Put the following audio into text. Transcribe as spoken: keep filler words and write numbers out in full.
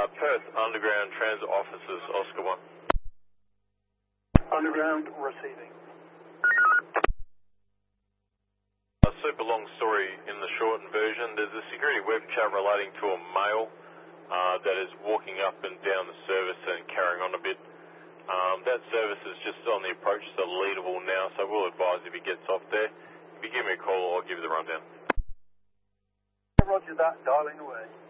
Uh, Perth Underground Transit Officers, Oscar one. Underground receiving. A super long story in the shortened version. There's a security web chat relating to a male uh, that is walking up and down the service and carrying on a bit. Um, that service is just on the approach to Leadable now, so we'll advise if he gets off there. If you give me a call, I'll give you the rundown. Roger that, dialing away.